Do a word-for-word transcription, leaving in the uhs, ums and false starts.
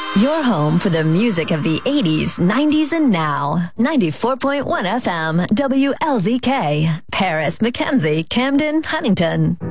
Your home for the music of the eighties, nineties, and now. ninety-four point one F M, W L Z K. Paris, Mackenzie, Camden, Huntington.